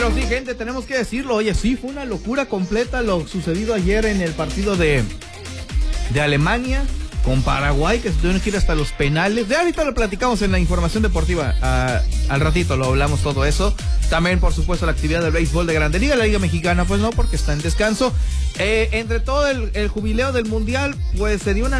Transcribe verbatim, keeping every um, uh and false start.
Pero sí, gente, tenemos que decirlo. Oye, sí, fue una locura completa lo sucedido ayer en el partido de, de Alemania con Paraguay, que se tuvieron que ir hasta los penales. De ahorita lo platicamos en la información deportiva. Uh, al ratito lo hablamos todo eso. También, por supuesto, la actividad del béisbol de Grande Liga. La Liga Mexicana, pues no, porque está en descanso. Eh, entre todo el, el jubileo del Mundial, pues se dio una